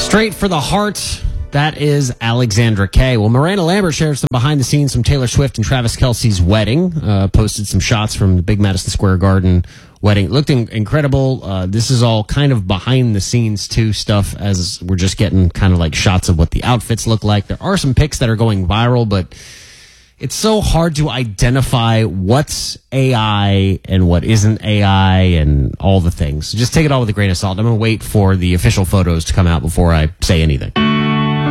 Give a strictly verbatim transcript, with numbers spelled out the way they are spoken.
Straight for the heart. That is Alexandra Kay. Well, Miranda Lambert shared some behind the scenes from Taylor Swift and Travis Kelce's wedding. Uh, posted some shots from the big Madison Square Garden wedding. It looked in- incredible. Uh, this is all kind of behind the scenes too stuff, as we're just getting kind of like shots of what the outfits look like. There are some pics that are going viral, but it's so hard to identify what's A I and what isn't A I and all the things. So just take it all with a grain of salt. I'm going to wait for the official photos to come out before I say anything.